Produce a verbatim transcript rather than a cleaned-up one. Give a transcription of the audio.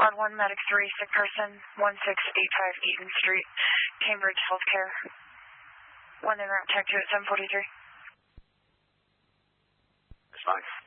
Squad one, Medic three, sick person, one six eight five Eaton Street, Cambridge Healthcare. One in route tech two at seven forty-three. It's fine.